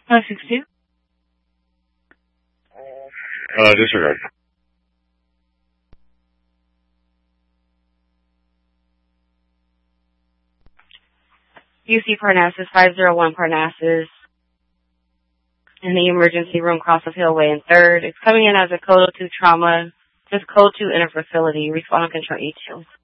562. Disregard. UC Parnassus, 501 Parnassus, in the emergency room, cross of Hillway and 3rd. It's coming in as a code 2 trauma, just code 2 in a facility. Respond on control 82.